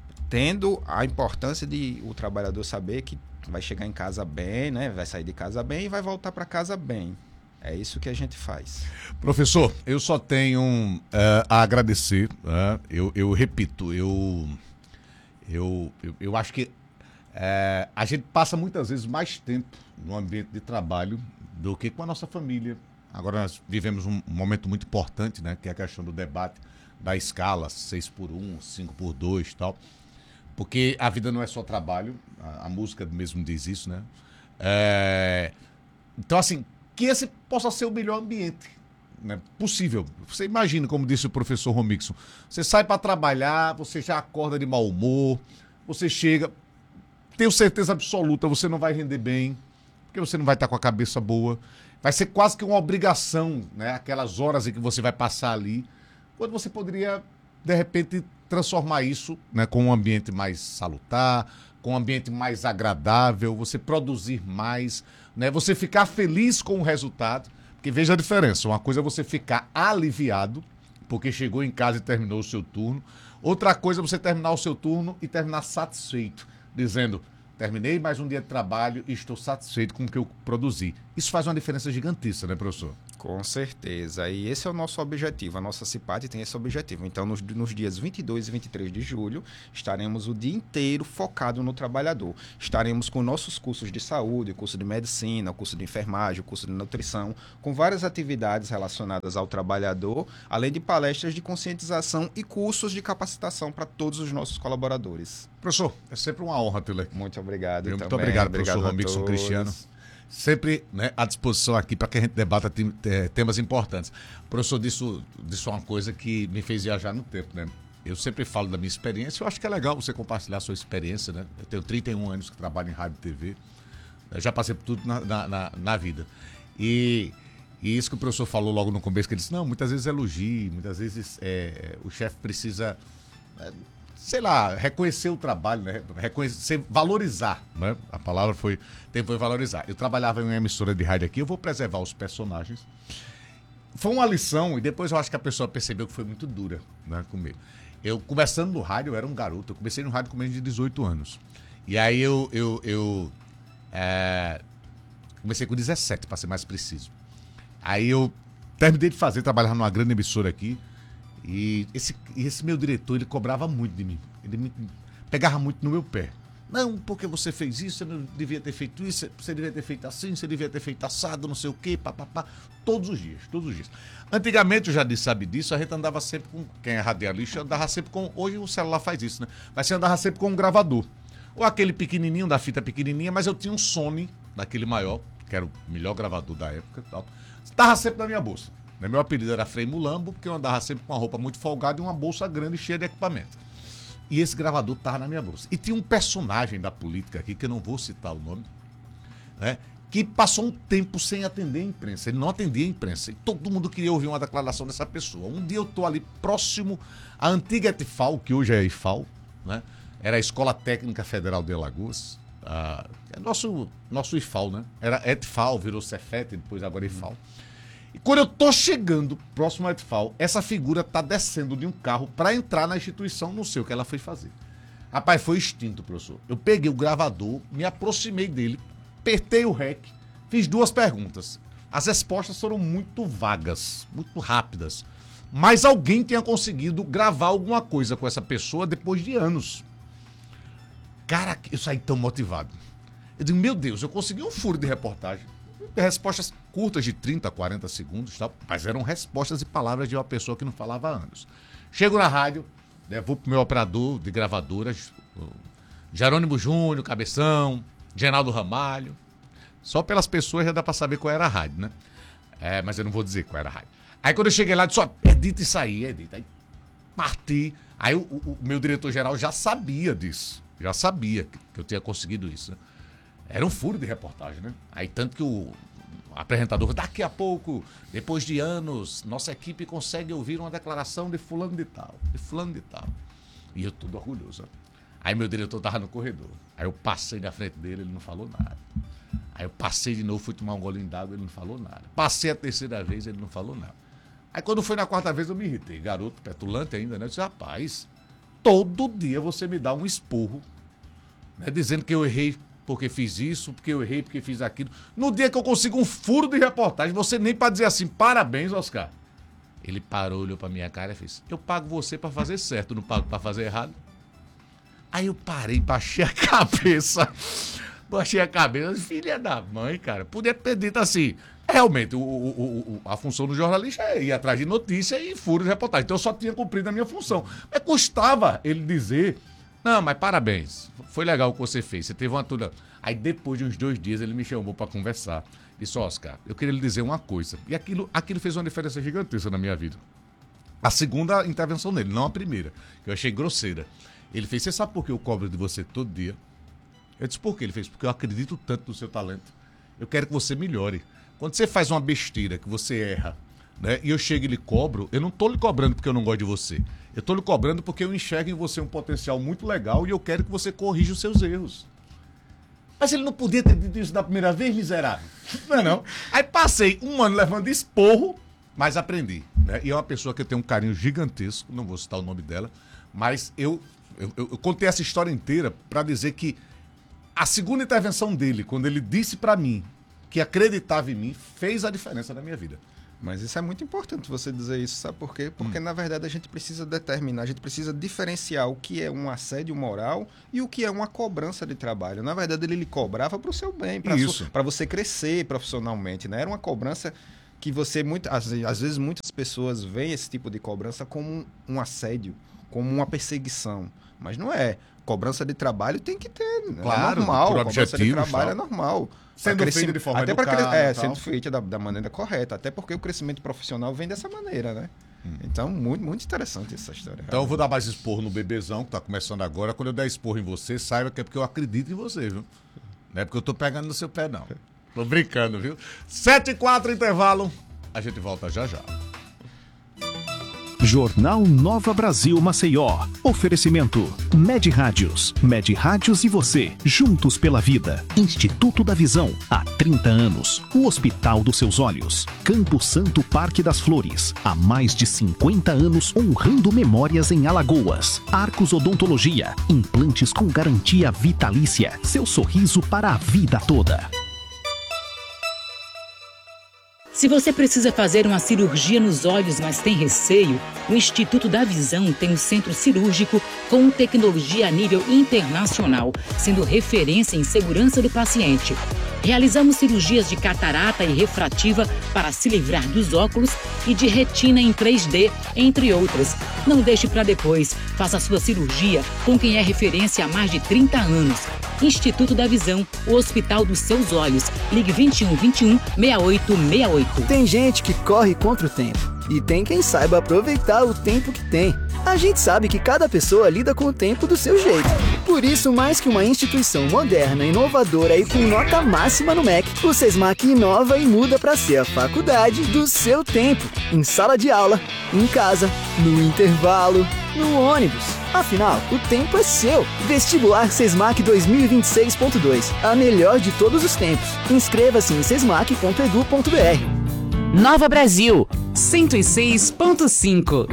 tendo a importância de o trabalhador saber que vai chegar em casa bem, né? Vai sair de casa bem e vai voltar para casa bem. É isso que a gente faz. Professor, eu só tenho uh, a agradecer. Uh, eu, eu repito, eu, eu, eu, eu acho que É, a gente passa muitas vezes mais tempo no ambiente de trabalho do que com a nossa família. Agora nós vivemos um momento muito importante, né? Que é a questão do debate da escala seis por um, cinco por dois e tal. Porque a vida não é só trabalho, a, a música mesmo diz isso, né? É, então, assim, que esse possa ser o melhor ambiente, né, possível. Você imagina, como disse o professor Romixon, você sai para trabalhar, você já acorda de mau humor, você chega, tenho certeza absoluta, você não vai render bem, porque você não vai estar com a cabeça boa. Vai ser quase que uma obrigação, né, aquelas horas em que você vai passar ali, quando você poderia, de repente, transformar isso, né, com um ambiente mais salutar, com um ambiente mais agradável, você produzir mais, né, você ficar feliz com o resultado. Porque veja a diferença, uma coisa é você ficar aliviado, porque chegou em casa e terminou o seu turno. Outra coisa é você terminar o seu turno e terminar satisfeito, dizendo, terminei mais um dia de trabalho e estou satisfeito com o que eu produzi. Isso faz uma diferença gigantesca, né, professor? Com certeza. E esse é o nosso objetivo. A nossa CIPAD tem esse objetivo. Então, nos, nos dias vinte e dois e vinte e três de julho, estaremos o dia inteiro focado no trabalhador. Estaremos com nossos cursos de saúde, curso de medicina, curso de enfermagem, curso de nutrição, com várias atividades relacionadas ao trabalhador, além de palestras de conscientização e cursos de capacitação para todos os nossos colaboradores. Professor, é sempre uma honra tê-lo aqui. Muito obrigado. Muito também. Obrigado, professor Romixon Cristiano. Sempre, né, à disposição aqui para que a gente debata temas importantes. O professor disse, disse uma coisa que me fez viajar no tempo, né? Eu sempre falo da minha experiência, eu acho que é legal você compartilhar a sua experiência, né? Eu tenho trinta e um anos que trabalho em rádio e T V, eu já passei por tudo na, na, na, na vida. E, e isso que o professor falou logo no começo, que ele disse, não, muitas vezes elogio, muitas vezes é, o chefe precisa... É, sei lá, reconhecer o trabalho, né? Reconhecer, valorizar, né? A palavra foi, foi valorizar. Eu trabalhava em uma emissora de rádio aqui, eu vou preservar os personagens. Foi uma lição, e depois eu acho que a pessoa percebeu que foi muito dura, né, comigo. Eu, começando no rádio, eu era um garoto, eu comecei no rádio com menos de dezoito anos. E aí eu, eu, eu é, comecei com dezessete, para ser mais preciso. Aí eu terminei de fazer, trabalhava numa grande emissora aqui, E esse, esse meu diretor, ele cobrava muito de mim. Ele me pegava muito no meu pé. Não, porque você fez isso, você não devia ter feito isso, você devia ter feito assim, você devia ter feito assado, não sei o quê, papapá. Todos os dias, todos os dias. Antigamente, eu já disse, sabe disso, a gente andava sempre com, quem é radialista, andava sempre com, hoje o celular faz isso, né? Mas você andava sempre com um gravador. Ou aquele pequenininho, da fita pequenininha, mas eu tinha um Sony, daquele maior, que era o melhor gravador da época e tal. Estava sempre na minha bolsa. Meu apelido era Frei Mulambo, porque eu andava sempre com uma roupa muito folgada e uma bolsa grande cheia de equipamento. E esse gravador estava na minha bolsa. E tinha um personagem da política aqui, que eu não vou citar o nome, né, que passou um tempo sem atender a imprensa. Ele não atendia a imprensa. E todo mundo queria ouvir uma declaração dessa pessoa. Um dia eu estou ali próximo à antiga ETFAL, que hoje é IFAL, né? Era a Escola Técnica Federal de Alagoas. Ah, é nosso, nosso IFAL, né? Era ETFAL, virou Cefet, depois agora IFAL. E quando eu tô chegando próximo ao ETFAL, essa figura tá descendo de um carro para entrar na instituição, não sei o que ela foi fazer. Rapaz, foi extinto, professor. Eu peguei o gravador, me aproximei dele, apertei o rec, fiz duas perguntas. As respostas foram muito vagas, muito rápidas. Mas alguém tinha conseguido gravar alguma coisa com essa pessoa depois de anos. Cara, eu saí tão motivado. Eu digo, meu Deus, eu consegui um furo de reportagem. Respostas curtas de trinta, quarenta segundos, tá? Mas eram respostas e palavras de uma pessoa que não falava há anos. Chego na rádio, né, vou pro meu operador de gravadoras, Jerônimo Júnior, Cabeção, Genaldo Ramalho. Só pelas pessoas já dá pra saber qual era a rádio, né? É, mas eu não vou dizer qual era a rádio. Aí quando eu cheguei lá, disse, ó, edita isso aí, edita. Aí parti. Aí o, o, o meu diretor-geral já sabia disso. Já sabia que, que eu tinha conseguido isso, né? Era um furo de reportagem, né? Aí tanto que o apresentador, daqui a pouco, depois de anos, nossa equipe consegue ouvir uma declaração de fulano de tal, de fulano de tal. E eu todo orgulhoso. Ó. Aí meu diretor tava no corredor. Aí eu passei na frente dele, ele não falou nada. Aí eu passei de novo, fui tomar um golinho d'água, ele não falou nada. Passei a terceira vez, ele não falou nada. Aí quando foi na quarta vez eu me irritei. Garoto, petulante ainda, né? Eu disse, rapaz, todo dia você me dá um esporro, né? Dizendo que eu errei porque fiz isso, porque eu errei, porque fiz aquilo. No dia que eu consigo um furo de reportagem, você nem para dizer assim, parabéns, Oscar. Ele parou, olhou pra minha cara e fez, eu pago você para fazer certo, não pago para fazer errado. Aí eu parei, baixei a cabeça. Baixei a cabeça. Filha da mãe, cara. Podia ter dito assim. Realmente, o, o, o, a função do jornalista é ir atrás de notícia e furo de reportagem. Então eu só tinha cumprido a minha função. Mas custava ele dizer, não, mas parabéns, foi legal o que você fez, você teve uma tudo. Aí depois de uns dois dias ele me chamou para conversar. Disse, Oscar, eu queria lhe dizer uma coisa. E aquilo, aquilo fez uma diferença gigantesca na minha vida. A segunda intervenção dele, não a primeira, que eu achei grosseira. Ele fez, você sabe por que eu cobro de você todo dia? Eu disse, por que? Ele fez, porque eu acredito tanto no seu talento. Eu quero que você melhore. Quando você faz uma besteira, que você erra, né, e eu chego e lhe cobro, eu não estou lhe cobrando porque eu não gosto de você. Eu estou lhe cobrando porque eu enxergo em você um potencial muito legal e eu quero que você corrija os seus erros. Mas ele não podia ter dito isso da primeira vez, miserável. Não é não? Aí passei um ano levando esporro, mas aprendi. Né? E é uma pessoa que eu tenho um carinho gigantesco, não vou citar o nome dela, mas eu, eu, eu, eu contei essa história inteira para dizer que a segunda intervenção dele, quando ele disse para mim que acreditava em mim, fez a diferença na minha vida. Mas isso é muito importante você dizer isso, sabe por quê? Porque, hum. na verdade, a gente precisa determinar, a gente precisa diferenciar o que é um assédio moral e o que é uma cobrança de trabalho. Na verdade, ele lhe cobrava para o seu bem, para você crescer profissionalmente, né? Era uma cobrança que você, muito, às, às vezes, muitas pessoas veem esse tipo de cobrança como um, um assédio, como uma perseguição. Mas não é. Cobrança de trabalho tem que ter, claro, é normal. Por cobrança de trabalho é normal. Sendo crescer, feita de forma até educada. Cre- é, sendo feita da, da maneira correta. Até porque o crescimento profissional vem dessa maneira, né? Hum. Então, muito, muito interessante essa história. Então, eu vou dar mais esporro no bebezão, que tá começando agora. Quando eu der esporro em você, saiba que é porque eu acredito em você, viu? Não é porque eu tô pegando no seu pé, não. Tô brincando, viu? sete e quatro, intervalo. A gente volta já já. Jornal Nova Brasil Maceió. Oferecimento Med Rádios. Med Rádios e você, juntos pela vida. Instituto da Visão, há trinta anos. O Hospital dos Seus Olhos. Campo Santo Parque das Flores, há mais de cinquenta anos honrando memórias em Alagoas. Arcos Odontologia, implantes com garantia vitalícia. Seu sorriso para a vida toda. Se você precisa fazer uma cirurgia nos olhos, mas tem receio, o Instituto da Visão tem um centro cirúrgico com tecnologia a nível internacional, sendo referência em segurança do paciente. Realizamos cirurgias de catarata e refrativa para se livrar dos óculos e de retina em três D, entre outras. Não deixe para depois. Faça sua cirurgia com quem é referência há mais de trinta anos. Instituto da Visão, o Hospital dos Seus Olhos. Ligue vinte e um, vinte e um, sessenta e oito sessenta e oito. Tem gente que corre contra o tempo e tem quem saiba aproveitar o tempo que tem. A gente sabe que cada pessoa lida com o tempo do seu jeito. Por isso, mais que uma instituição moderna, inovadora e com nota máxima no M E C, o SESMAC inova e muda para ser a faculdade do seu tempo. Em sala de aula, em casa, no intervalo, no ônibus. Afinal, o tempo é seu. Vestibular SESMAC dois mil e vinte e seis ponto dois. A melhor de todos os tempos. Inscreva-se em sesmac ponto edu ponto br. Nova Brasil, cento e seis ponto cinco.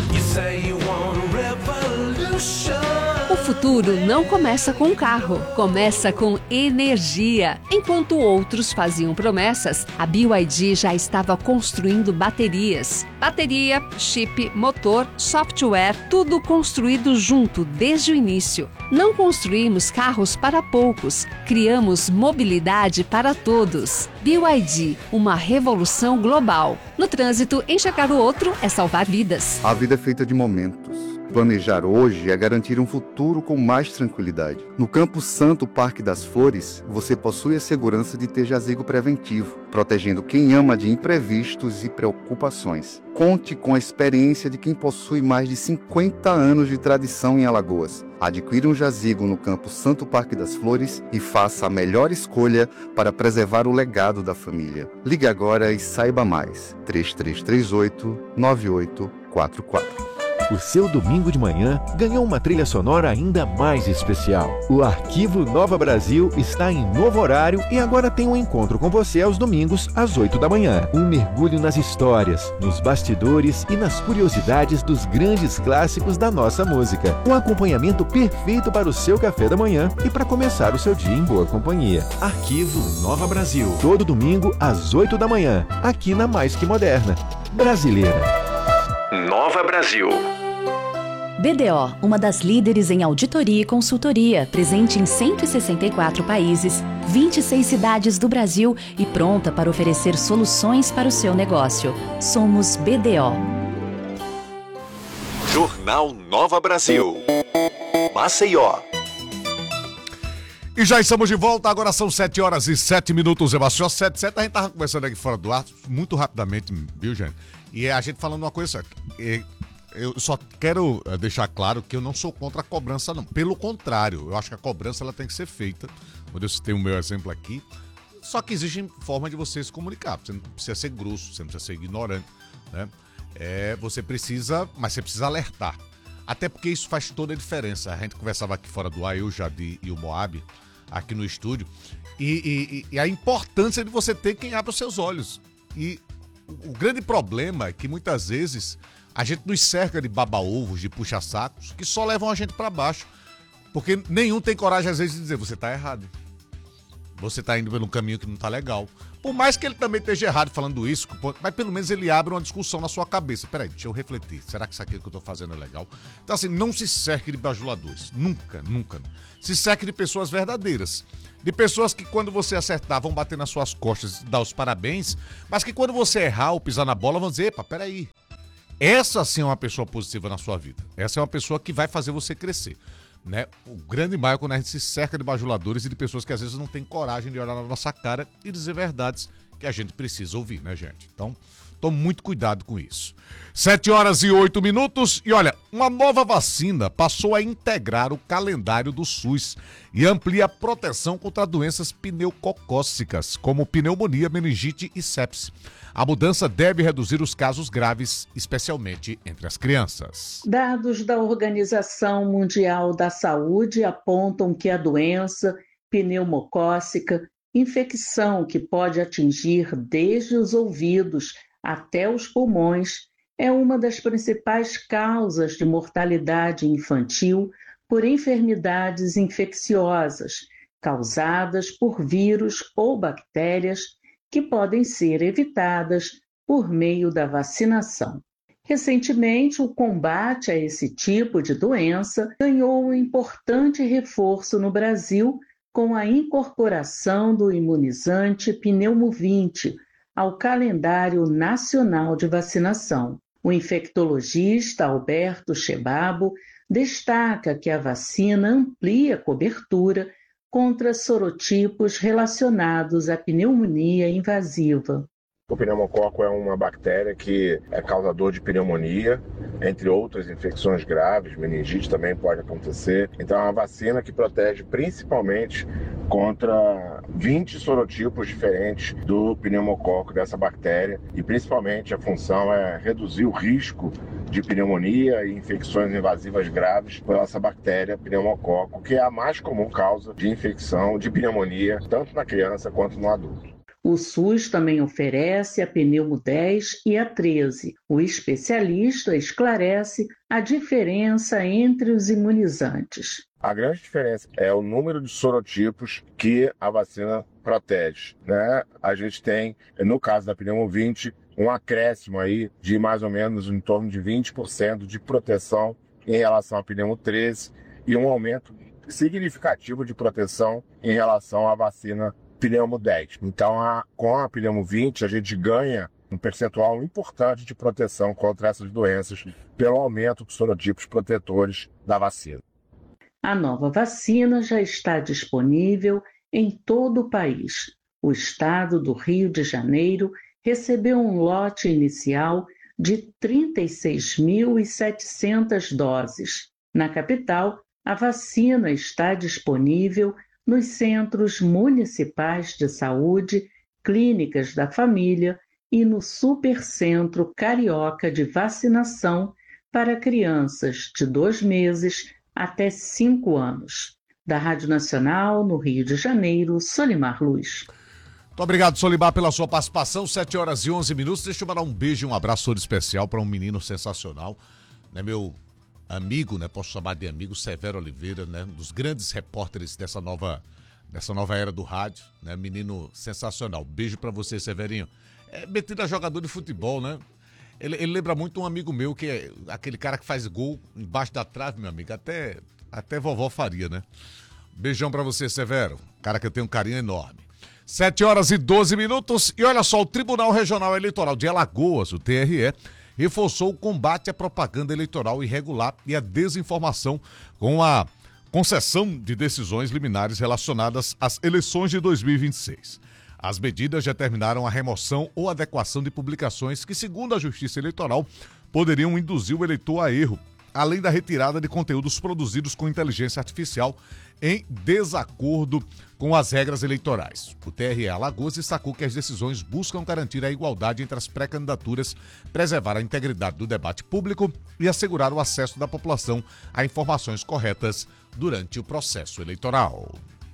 O futuro não começa com carro, começa com energia. Enquanto outros faziam promessas, a B Y D já estava construindo baterias. Bateria, chip, motor, software, tudo construído junto desde o início. Não construímos carros para poucos, criamos mobilidade para todos. B Y D, uma revolução global. No trânsito, enxergar o outro é salvar vidas. A vida é feita de momentos. Planejar hoje é garantir um futuro com mais tranquilidade. No Campo Santo Parque das Flores, você possui a segurança de ter jazigo preventivo, protegendo quem ama de imprevistos e preocupações. Conte com a experiência de quem possui mais de cinquenta anos de tradição em Alagoas. Adquira um jazigo no Campo Santo Parque das Flores e faça a melhor escolha para preservar o legado da família. Ligue agora e saiba mais. três três três oito, nove oito quatro quatro. O seu domingo de manhã ganhou uma trilha sonora ainda mais especial. O Arquivo Nova Brasil está em novo horário e agora tem um encontro com você aos domingos, às oito da manhã. Um mergulho nas histórias, nos bastidores e nas curiosidades dos grandes clássicos da nossa música. Um acompanhamento perfeito para o seu café da manhã e para começar o seu dia em boa companhia. Arquivo Nova Brasil. Todo domingo, às oito da manhã, aqui na Mais Que Moderna. Brasileira. Nova Brasil. B D O, uma das líderes em auditoria e consultoria, presente em cento e sessenta e quatro países, vinte e seis cidades do Brasil e pronta para oferecer soluções para o seu negócio. Somos B D O. Jornal Nova Brasil. Maceió. E já estamos de volta, agora são sete horas e sete minutos, Sebastião. sete, sete, a gente tava conversando aqui fora do ar, muito rapidamente, viu, gente? E a gente falando uma coisa, eu só quero deixar claro que eu não sou contra a cobrança, não. Pelo contrário, eu acho que a cobrança ela tem que ser feita. Quando eu citei o meu exemplo aqui, só que existe forma de você se comunicar. Você não precisa ser grosso, você não precisa ser ignorante, né? É, você precisa, mas você precisa alertar. Até porque isso faz toda a diferença. A gente conversava aqui fora do ar, eu, Jadi e o Moab, aqui no estúdio, e, e, e a importância de você ter quem abre os seus olhos. E o, o grande problema é que muitas vezes a gente nos cerca de baba-ovos, de puxa-sacos, que só levam a gente para baixo. Porque nenhum tem coragem, às vezes, de dizer, você tá errado. Você tá indo pelo caminho que não tá legal. Por mais que ele também esteja errado falando isso, mas pelo menos ele abre uma discussão na sua cabeça. Peraí, deixa eu refletir. Será que isso aqui que eu tô fazendo é legal? Então, assim, não se cerque de bajuladores. Nunca, nunca. Se cerque de pessoas verdadeiras. De pessoas que quando você acertar vão bater nas suas costas e dar os parabéns, mas que quando você errar ou pisar na bola vão dizer, epa, peraí. Essa sim é uma pessoa positiva na sua vida. Essa é uma pessoa que vai fazer você crescer. Né? O grande mal é quando a gente se cerca de bajuladores e de pessoas que às vezes não têm coragem de olhar na nossa cara e dizer verdades que a gente precisa ouvir, né, gente? Então, tome muito cuidado com isso. Sete horas e oito minutos e olha, uma nova vacina passou a integrar o calendário do SUS e amplia a proteção contra doenças pneumocócicas, como pneumonia, meningite e sepse. A mudança deve reduzir os casos graves, especialmente entre as crianças. Dados da Organização Mundial da Saúde apontam que a doença pneumocócica, infecção que pode atingir desde os ouvidos até os pulmões, é uma das principais causas de mortalidade infantil por enfermidades infecciosas causadas por vírus ou bactérias que podem ser evitadas por meio da vacinação. Recentemente, o combate a esse tipo de doença ganhou um importante reforço no Brasil com a incorporação do imunizante Pneumovinte ao calendário nacional de vacinação. O infectologista Alberto Chebabo destaca que a vacina amplia a cobertura contra sorotipos relacionados à pneumonia invasiva. O pneumococo é uma bactéria que é causador de pneumonia, entre outras infecções graves, meningite também pode acontecer. Então é uma vacina que protege principalmente contra vinte sorotipos diferentes do pneumococo, dessa bactéria, e principalmente a função é reduzir o risco de pneumonia e infecções invasivas graves por essa bactéria pneumococo, que é a mais comum causa de infecção de pneumonia, tanto na criança quanto no adulto. O SUS também oferece a Pneumo dez e a treze. O especialista esclarece a diferença entre os imunizantes. A grande diferença é o número de sorotipos que a vacina protege, né? A gente tem, no caso da Pneumovinte, um acréscimo aí de mais ou menos em torno de vinte por cento de proteção em relação à Pneumo treze e um aumento significativo de proteção em relação à vacina Pneumo dez. Então, a, com a Pneumovinte, a gente ganha um percentual importante de proteção contra essas doenças pelo aumento dos sorotipos protetores da vacina. A nova vacina já está disponível em todo o país. O estado do Rio de Janeiro recebeu um lote inicial de trinta e seis mil e setecentas doses. Na capital, a vacina está disponível nos centros municipais de saúde, clínicas da família e no Supercentro Carioca de Vacinação para crianças de dois meses até cinco anos. Da Rádio Nacional, no Rio de Janeiro, Solimar Luz. Muito obrigado, Solimar, pela sua participação. sete horas e onze minutos. Deixa eu mandar um beijo e um abraço todo especial para um menino sensacional, né, meu amigo, né, posso chamar de amigo, Severo Oliveira, né, um dos grandes repórteres dessa nova, dessa nova era do rádio, né, menino sensacional. Beijo pra você, Severinho. É metido a jogador de futebol, né? Ele, ele lembra muito um amigo meu, que é aquele cara que faz gol embaixo da trave, meu amigo. Até, até vovó faria, né? Beijão pra você, Severo. Cara que eu tenho um carinho enorme. sete horas e doze minutos. E olha só, o Tribunal Regional Eleitoral de Alagoas, o T R E, reforçou o combate à propaganda eleitoral irregular e à desinformação com a concessão de decisões liminares relacionadas às eleições de dois mil e vinte e seis. As medidas determinaram a remoção ou adequação de publicações que, segundo a Justiça Eleitoral, poderiam induzir o eleitor a erro, além da retirada de conteúdos produzidos com inteligência artificial em desacordo com as regras eleitorais. O T R E Alagoas destacou que as decisões buscam garantir a igualdade entre as pré-candidaturas, preservar a integridade do debate público e assegurar o acesso da população a informações corretas durante o processo eleitoral.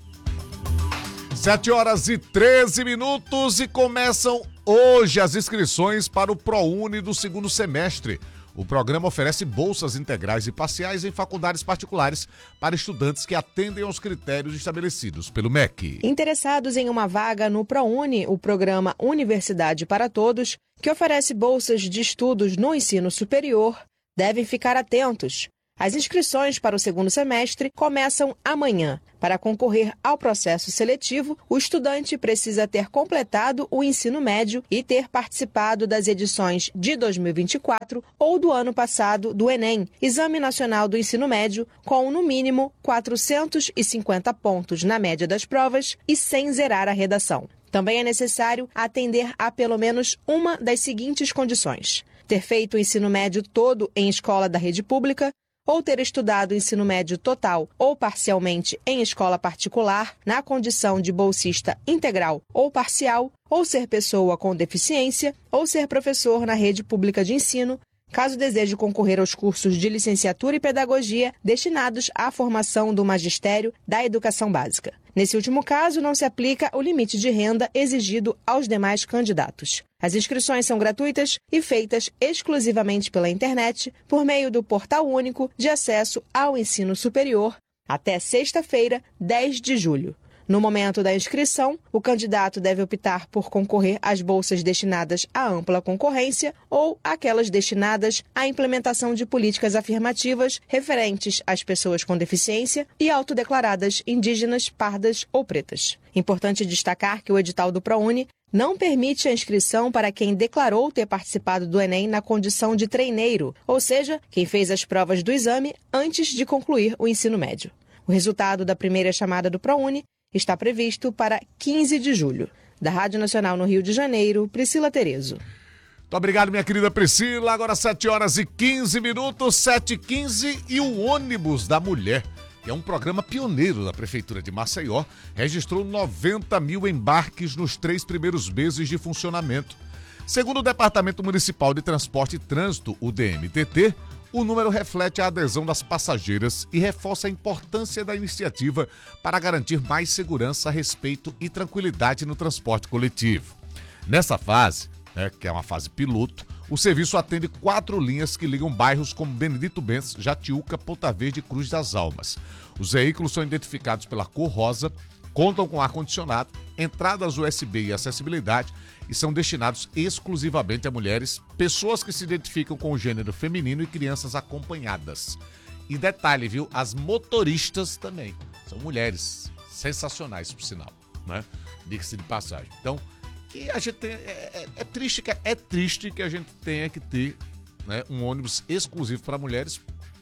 sete horas e treze minutos e começam hoje as inscrições para o ProUni do segundo semestre. O programa oferece bolsas integrais e parciais em faculdades particulares para estudantes que atendem aos critérios estabelecidos pelo M E C. Interessados em uma vaga no ProUni, o programa Universidade para Todos, que oferece bolsas de estudos no ensino superior, devem ficar atentos. As inscrições para o segundo semestre começam amanhã. Para concorrer ao processo seletivo, o estudante precisa ter completado o ensino médio e ter participado das edições de dois mil e vinte e quatro ou do ano passado do Enem, Exame Nacional do Ensino Médio, com no mínimo quatrocentos e cinquenta pontos na média das provas e sem zerar a redação. Também é necessário atender a pelo menos uma das seguintes condições: ter feito o ensino médio todo em escola da rede pública, ou ter estudado o ensino médio total ou parcialmente em escola particular, na condição de bolsista integral ou parcial, ou ser pessoa com deficiência, ou ser professor na rede pública de ensino, caso deseje concorrer aos cursos de licenciatura e pedagogia destinados à formação do magistério da educação básica. Nesse último caso, não se aplica o limite de renda exigido aos demais candidatos. As inscrições são gratuitas e feitas exclusivamente pela internet, por meio do Portal Único de Acesso ao Ensino Superior, até sexta-feira, dez de julho. No momento da inscrição, o candidato deve optar por concorrer às bolsas destinadas à ampla concorrência ou aquelas destinadas à implementação de políticas afirmativas referentes às pessoas com deficiência e autodeclaradas indígenas, pardas ou pretas. Importante destacar que o edital do ProUni não permite a inscrição para quem declarou ter participado do Enem na condição de treineiro, ou seja, quem fez as provas do exame antes de concluir o ensino médio. O resultado da primeira chamada do ProUni está previsto para quinze de julho. Da Rádio Nacional no Rio de Janeiro, Priscila Terezo. Muito obrigado, minha querida Priscila. Agora sete horas e quinze minutos, sete e quinze, e o ônibus da mulher, que é um programa pioneiro da Prefeitura de Maceió, registrou noventa mil embarques nos três primeiros meses de funcionamento. Segundo o Departamento Municipal de Transporte e Trânsito, o D M T T, o número reflete a adesão das passageiras e reforça a importância da iniciativa para garantir mais segurança, respeito e tranquilidade no transporte coletivo. Nessa fase, né, que é uma fase piloto, o serviço atende quatro linhas que ligam bairros como Benedito Bens, Jatiuca, Ponta Verde e Cruz das Almas. Os veículos são identificados pela cor rosa, contam com ar-condicionado, entradas U S B e acessibilidade e são destinados exclusivamente a mulheres, pessoas que se identificam com o gênero feminino e crianças acompanhadas. E detalhe, viu? As motoristas também são mulheres sensacionais, por sinal, né? Diga-se de passagem. Então, que a gente tem, é, é, é, triste que, é triste que a gente tenha que ter, né, um ônibus exclusivo para mulheres,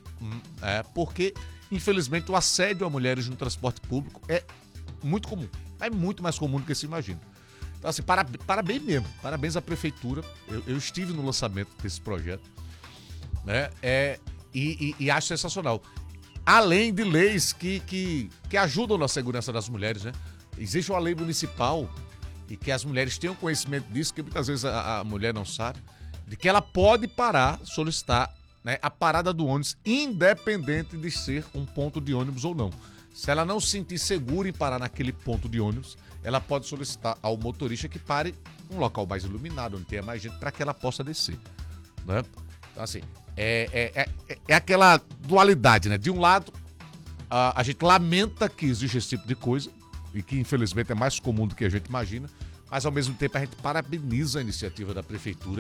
é, porque, infelizmente, o assédio a mulheres no transporte público é muito comum. É muito mais comum do que se imagina. Então, assim, para, parabéns mesmo. Parabéns à Prefeitura. Eu, eu estive no lançamento desse projeto, né? É, e, e, e acho sensacional. Além de leis que, que, que ajudam na segurança das mulheres, né? Existe uma lei municipal e que as mulheres tenham conhecimento disso, que muitas vezes a, a mulher não sabe, de que ela pode parar, solicitar, né, a parada do ônibus, independente de ser um ponto de ônibus ou não. Se ela não se sentir segura em parar naquele ponto de ônibus, ela pode solicitar ao motorista que pare um local mais iluminado, onde tenha mais gente, para que ela possa descer, né? Então, assim, é, é, é, é aquela dualidade, né? De um lado, a, a gente lamenta que existe esse tipo de coisa, e que infelizmente é mais comum do que a gente imagina, mas ao mesmo tempo a gente parabeniza a iniciativa da Prefeitura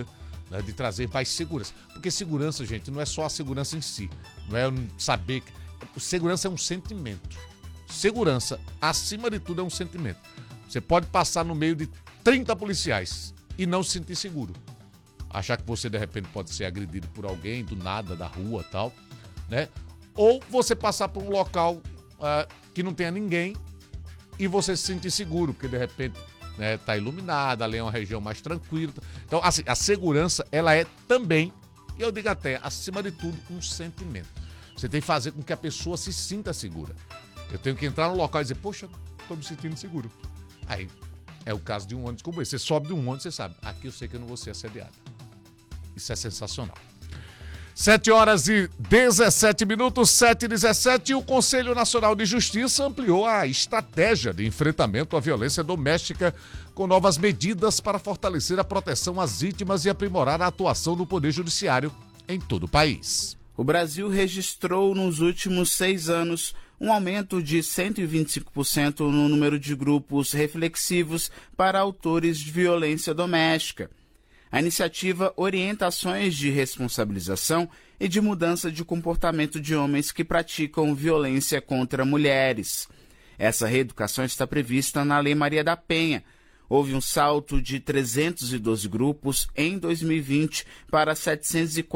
né, de trazer mais segurança. Porque segurança, gente, não é só a segurança em si, não é saber que... Segurança é um sentimento. Segurança, acima de tudo, é um sentimento. Você pode passar no meio de trinta policiais e não se sentir seguro. Achar que você, de repente, pode ser agredido por alguém, do nada, da rua e tal, né? Ou você passar por um local uh, que não tenha ninguém e você se sentir seguro, porque, de repente, né, tá iluminado, ali é uma região mais tranquila. Então, assim, a segurança, ela é também, e eu digo até, acima de tudo, um sentimento. Você tem que fazer com que a pessoa se sinta segura. Eu tenho que entrar no local e dizer, poxa, estou me sentindo seguro. Aí, é o caso de um ônibus como esse. Você sobe de um ônibus, você sabe, aqui eu sei que eu não vou ser assediado. Isso é sensacional. sete horas e dezessete minutos, sete e dezessete, e o Conselho Nacional de Justiça ampliou a estratégia de enfrentamento à violência doméstica com novas medidas para fortalecer a proteção às vítimas e aprimorar a atuação do Poder Judiciário em todo o país. O Brasil registrou nos últimos seis anos um aumento de cento e vinte e cinco por cento no número de grupos reflexivos para autores de violência doméstica. A iniciativa orienta ações de responsabilização e de mudança de comportamento de homens que praticam violência contra mulheres. Essa reeducação está prevista na Lei Maria da Penha. Houve um salto de trezentos e doze grupos em dois mil e vinte para setecentos e quatro